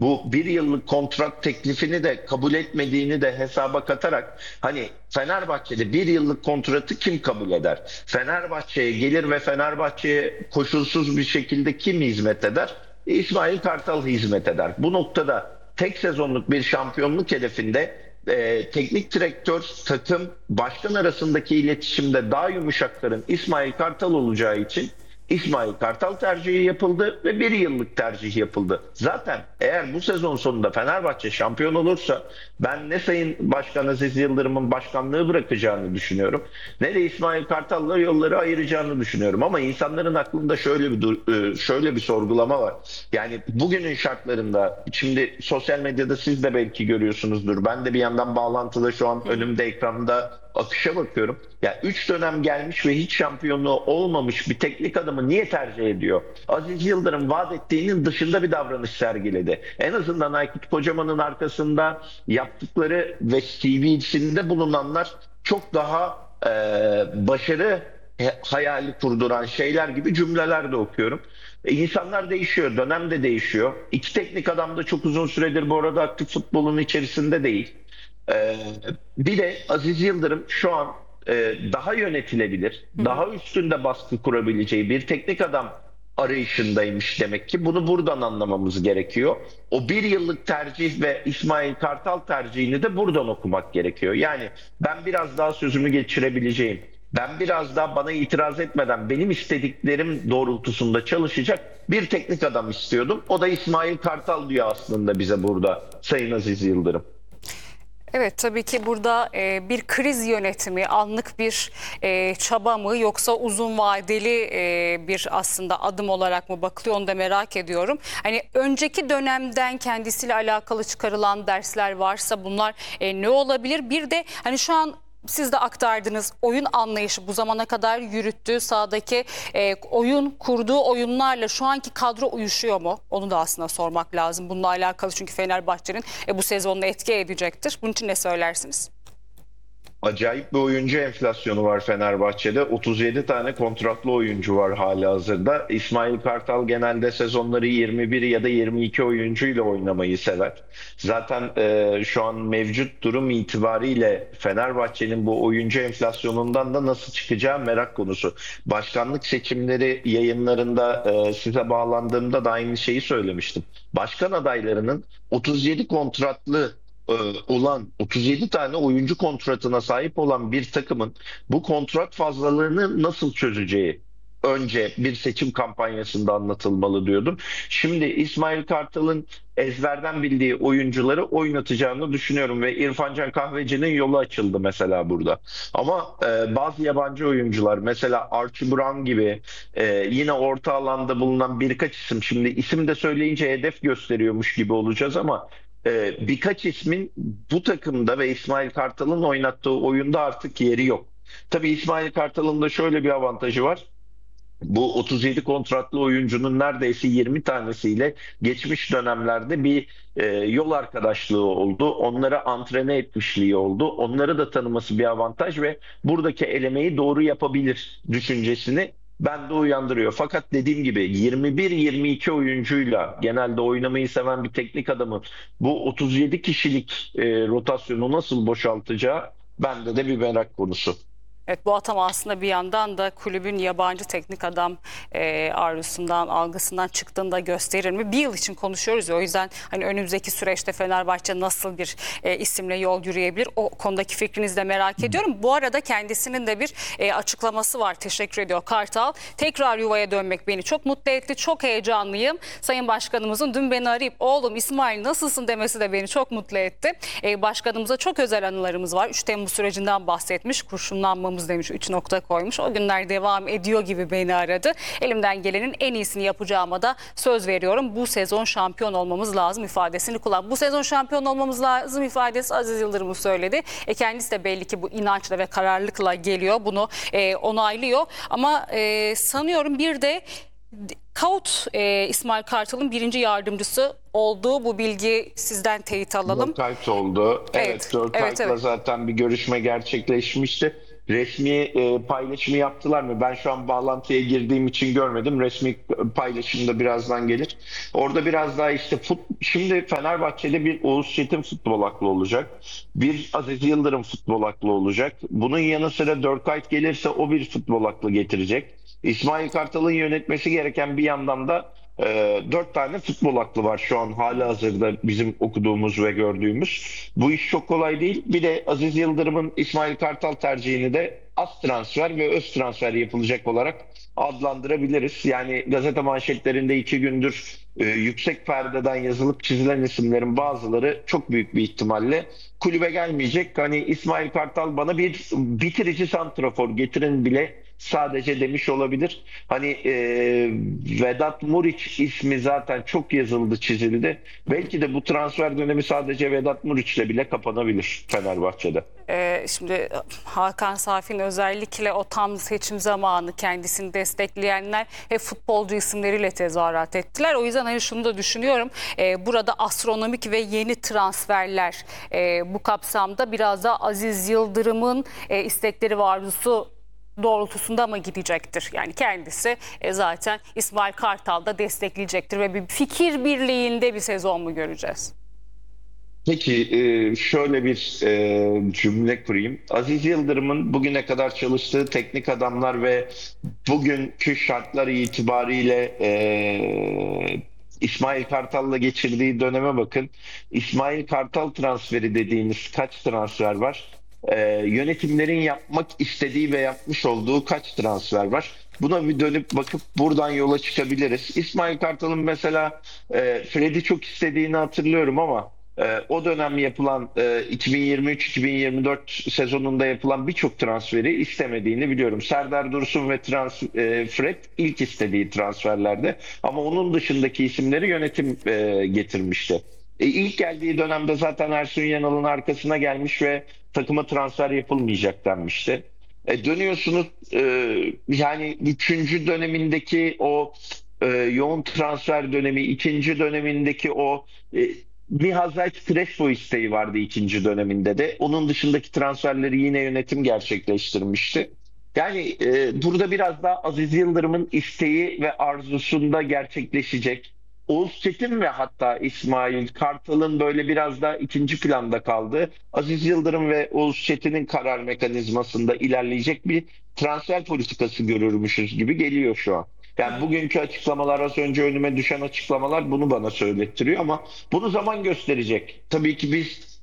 bu bir yıllık kontrat teklifini de kabul etmediğini de hesaba katarak hani Fenerbahçe'de bir yıllık kontratı kim kabul eder? Fenerbahçe'ye gelir ve Fenerbahçe'ye koşulsuz bir şekilde kim hizmet eder? İsmail Kartal hizmet eder. Bu noktada tek sezonluk bir şampiyonluk hedefinde teknik direktör, takım, başkan arasındaki iletişimde daha yumuşakların İsmail Kartal olacağı için İsmail Kartal tercihi yapıldı ve bir yıllık tercih yapıldı. Zaten eğer bu sezon sonunda Fenerbahçe şampiyon olursa ben ne Sayın Başkan Aziz Yıldırım'ın başkanlığı bırakacağını düşünüyorum ne de İsmail Kartal'la yolları ayıracağını düşünüyorum. Ama insanların aklında şöyle bir sorgulama var. Yani bugünün şartlarında şimdi sosyal medyada siz de belki görüyorsunuzdur. Ben de bir yandan bağlantıda şu an önümde ekranda akışa bakıyorum. Ya 3 dönem gelmiş ve hiç şampiyonluğu olmamış bir teknik adamı niye tercih ediyor? Aziz Yıldırım vaat ettiğinin dışında bir davranış sergiledi. En azından Aykut Kocaman'ın arkasında yaptıkları ve CV'sinde bulunanlar çok daha başarı hayali kurduran şeyler gibi cümleler de okuyorum. İnsanlar değişiyor, dönem de değişiyor. İki teknik adam da çok uzun süredir bu arada aktif futbolun içerisinde değil. Ee, Bir de Aziz Yıldırım şu an daha yönetilebilir, daha üstünde baskı kurabileceği bir teknik adam arayışındaymış demek ki. Bunu buradan anlamamız gerekiyor. O bir yıllık tercih ve İsmail Kartal tercihini de buradan okumak gerekiyor. Yani ben biraz daha sözümü geçirebileceğim, ben biraz daha bana itiraz etmeden benim istediklerim doğrultusunda çalışacak bir teknik adam istiyordum. O da İsmail Kartal diyor aslında bize burada Sayın Aziz Yıldırım. Evet, tabii ki burada bir kriz yönetimi, anlık bir çaba mı yoksa uzun vadeli bir aslında adım olarak mı bakılıyor, onu da merak ediyorum. Hani önceki dönemden kendisiyle alakalı çıkarılan dersler varsa bunlar ne olabilir? Bir de hani şu an siz de aktardınız, oyun anlayışı bu zamana kadar yürüttüğü sahadaki oyun kurduğu oyunlarla şu anki kadro uyuşuyor mu? Onu da aslında sormak lazım. Bununla alakalı çünkü Fenerbahçe'nin bu sezonda etki edecektir. Bunun için ne söylersiniz? Acayip bir oyuncu enflasyonu var Fenerbahçe'de. 37 tane kontratlı oyuncu var halihazırda. İsmail Kartal genelde sezonları 21 ya da 22 oyuncuyla oynamayı sever. Zaten şu an mevcut durum itibariyle Fenerbahçe'nin bu oyuncu enflasyonundan da nasıl çıkacağı merak konusu. Başkanlık seçimleri yayınlarında size bağlandığımda da aynı şeyi söylemiştim. Başkan adaylarının 37 kontratlı e, olan 37 tane oyuncu kontratına sahip olan bir takımın bu kontrat fazlalığını nasıl çözeceği önce bir seçim kampanyasında anlatılmalı diyordum. Şimdi İsmail Kartal'ın ezberden bildiği oyuncuları oynatacağını düşünüyorum ve İrfan Can Kahveci'nin yolu açıldı mesela burada. Ama bazı yabancı oyuncular mesela Archie Brown gibi yine orta alanda bulunan birkaç isim, şimdi isim de söyleyince hedef gösteriyormuş gibi olacağız ama birkaç ismin bu takımda ve İsmail Kartal'ın oynattığı oyunda artık yeri yok. Tabii İsmail Kartal'ın da şöyle bir avantajı var. Bu 37 kontratlı oyuncunun neredeyse 20 tanesiyle geçmiş dönemlerde bir yol arkadaşlığı oldu. Onları antrene etmişliği oldu. Onları da tanıması bir avantaj ve buradaki elemeyi doğru yapabilir düşüncesini bende uyandırıyor. Fakat dediğim gibi 21-22 oyuncuyla genelde oynamayı seven bir teknik adamın bu 37 kişilik rotasyonu nasıl boşaltacağı bende de bir merak konusu. Evet, bu atama aslında bir yandan da kulübün yabancı teknik adam arzusundan, algısından çıktığını da gösterir mi? Bir yıl için konuşuyoruz ya, o yüzden hani önümüzdeki süreçte Fenerbahçe nasıl bir isimle yol yürüyebilir? O konudaki fikrinizi de merak ediyorum. Bu arada kendisinin de bir açıklaması var. Teşekkür ediyor Kartal. Tekrar yuvaya dönmek beni çok mutlu etti. Çok heyecanlıyım. Sayın Başkanımızın dün beni arayıp oğlum İsmail nasılsın demesi de beni çok mutlu etti. Başkanımıza çok özel anılarımız var. 3 Temmuz sürecinden bahsetmiş. Kurşunlanmamız demiş, 3 nokta koymuş. O günler devam ediyor gibi beni aradı. Elimden gelenin en iyisini yapacağıma da söz veriyorum. Bu sezon şampiyon olmamız lazım ifadesini kullan. Bu sezon şampiyon olmamız lazım ifadesi Aziz Yıldırım söyledi. Kendisi de belli ki bu inançla ve kararlılıkla geliyor. Bunu onaylıyor. Ama sanıyorum bir de Kaut İsmail Kartal'ın birinci yardımcısı olduğu, bu bilgi sizden teyit alalım. Dört oldu. Evet, Evet, Dört evet, Alp'la evet. zaten bir görüşme gerçekleşmişti. resmi paylaşımı yaptılar mı? Ben şu an bağlantıya girdiğim için görmedim. Resmi paylaşım da birazdan gelir. Orada biraz daha işte şimdi Fenerbahçe'de bir Oğuz Çetin futbol aklı olacak. Bir Aziz Yıldırım futbol aklı olacak. Bunun yanı sıra Dörkayt gelirse o bir futbol aklı getirecek. İsmail Kartal'ın yönetmesi gereken bir yandan da 4 tane futbol aklı var şu an halihazırda bizim okuduğumuz ve gördüğümüz. Bu iş çok kolay değil. Bir de Aziz Yıldırım'ın İsmail Kartal tercihini de az transfer ve öz transfer yapılacak olarak adlandırabiliriz. Yani gazete manşetlerinde 2 gündür yüksek perdeden yazılıp çizilen isimlerin bazıları çok büyük bir ihtimalle kulübe gelmeyecek. Hani İsmail Kartal bana bir bitirici santrafor getirin bile sadece demiş olabilir. Hani Vedat Muriç ismi zaten çok yazıldı, çizildi. Belki de bu transfer dönemi sadece Vedat Muriç'le bile kapanabilir Fenerbahçe'de. Şimdi Hakan Safi'nin özellikle o tam seçim zamanı kendisini destekleyenler hep futbolcu isimleriyle tezahürat ettiler. O yüzden hani şunu da düşünüyorum. Burada astronomik ve yeni transferler bu kapsamda biraz da Aziz Yıldırım'ın istekleri ve arzusu doğrultusunda mı gidecektir? Yani kendisi zaten İsmail Kartal'da destekleyecektir ve bir fikir birliğinde bir sezon mu göreceğiz? Peki şöyle bir cümle kurayım. Aziz Yıldırım'ın bugüne kadar çalıştığı teknik adamlar ve bugünkü şartlar itibariyle İsmail Kartal'la geçirdiği döneme bakın. İsmail Kartal transferi dediğiniz kaç transfer var? Yönetimlerin yapmak istediği ve yapmış olduğu kaç transfer var? Buna bir dönüp bakıp buradan yola çıkabiliriz. İsmail Kartal'ın mesela Fred'i çok istediğini hatırlıyorum ama o dönem yapılan 2023-2024 sezonunda yapılan birçok transferi istemediğini biliyorum. Serdar Dursun ve Fred ilk istediği transferlerde ama onun dışındaki isimleri yönetim getirmişti. İlk geldiği dönemde zaten Ersun Yanal'ın arkasına gelmiş ve takıma transfer yapılmayacak denmişti. Dönüyorsunuz yani 3. dönemindeki o yoğun transfer dönemi, 2. dönemindeki o Mihazayt Crespo isteği vardı 2. döneminde de. Onun dışındaki transferleri yine yönetim gerçekleştirmişti. Yani burada biraz daha Aziz Yıldırım'ın isteği ve arzusunda gerçekleşecek. Oğuz Çetin ve hatta İsmail Kartal'ın böyle biraz daha ikinci planda kaldığı, Aziz Yıldırım ve Oğuz Çetin'in karar mekanizmasında ilerleyecek bir transfer politikası görürmüşüz gibi geliyor şu an. Yani bugünkü açıklamalar, az önce önüme düşen açıklamalar bunu bana söylettiriyor ama bunu zaman gösterecek. Tabii ki biz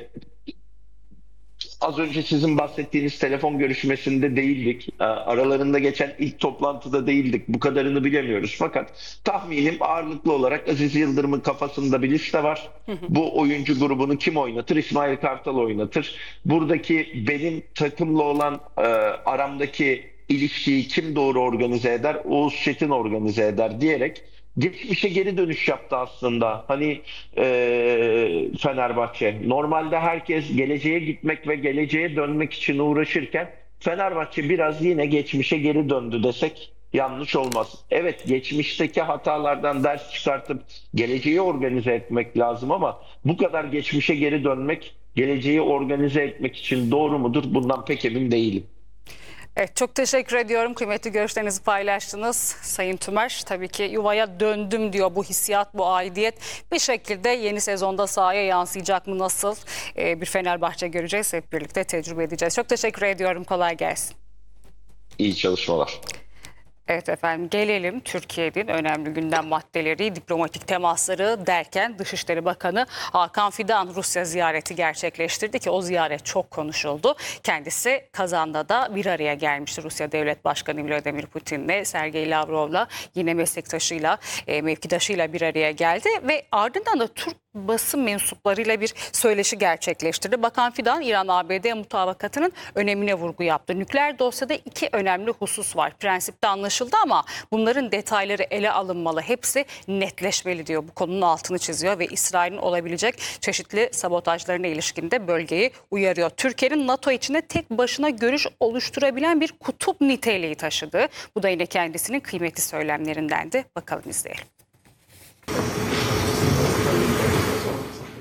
az önce sizin bahsettiğiniz telefon görüşmesinde değildik. Aralarında geçen ilk toplantıda değildik. Bu kadarını bilemiyoruz. Fakat tahminim ağırlıklı olarak Aziz Yıldırım'ın kafasında bir liste var. Bu oyuncu grubunu kim oynatır? İsmail Kartal oynatır. Buradaki benim takımla olan aramdaki ilişkiyi kim doğru organize eder? Oğuz Çetin organize eder diyerek geçmişe geri dönüş yaptı aslında. Hani Fenerbahçe. Normalde herkes geleceğe gitmek ve geleceğe dönmek için uğraşırken Fenerbahçe biraz yine geçmişe geri döndü desek yanlış olmaz. Evet, geçmişteki hatalardan ders çıkartıp geleceği organize etmek lazım ama bu kadar geçmişe geri dönmek geleceği organize etmek için doğru mudur? Bundan pek emin değilim. Evet, çok teşekkür ediyorum. Kıymetli görüşlerinizi paylaştınız Sayın Tümer. Tabii ki yuvaya döndüm diyor, bu hissiyat, bu aidiyet bir şekilde yeni sezonda sahaya yansıyacak mı, nasıl bir Fenerbahçe göreceğiz, hep birlikte tecrübe edeceğiz. Çok teşekkür ediyorum, kolay gelsin. İyi çalışmalar. Evet efendim, gelelim Türkiye'nin önemli gündem maddeleri, diplomatik temasları derken Dışişleri Bakanı Hakan Fidan Rusya ziyareti gerçekleştirdi ki o ziyaret çok konuşuldu. Kendisi Kazan'da da bir araya gelmişti Rusya Devlet Başkanı Vladimir Putin'le, Sergey Lavrov'la, yine meslektaşıyla, mevkidaşıyla bir araya geldi ve ardından da Türk basın mensuplarıyla bir söyleşi gerçekleştirdi. Bakan Fidan, İran-ABD mutabakatının önemine vurgu yaptı. Nükleer dosyada 2 önemli husus var. Prensipte anlaşıldı ama bunların detayları ele alınmalı. Hepsi netleşmeli diyor. Bu konunun altını çiziyor ve İsrail'in olabilecek çeşitli sabotajlarına ilişkin de bölgeyi uyarıyor. Türkiye'nin NATO içinde tek başına görüş oluşturabilen bir kutup niteliği taşıdı. Bu da yine kendisinin kıymetli söylemlerindendi. Bakalım, izleyelim.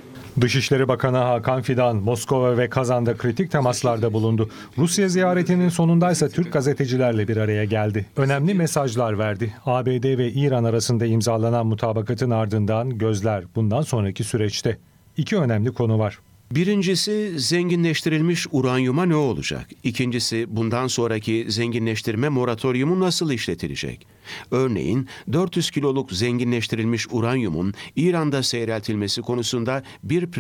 Dışişleri Bakanı Hakan Fidan, Moskova ve Kazan'da kritik temaslarda bulundu. Rusya ziyaretinin sonundaysa Türk gazetecilerle bir araya geldi. Önemli mesajlar verdi. ABD ve İran arasında imzalanan mutabakatın ardından gözler bundan sonraki süreçte. İki önemli konu var. Birincisi zenginleştirilmiş uranyuma ne olacak? İkincisi bundan sonraki zenginleştirme moratoryumu nasıl işletilecek? Örneğin 400 kiloluk zenginleştirilmiş uranyumun İran'da seyreltilmesi konusunda bir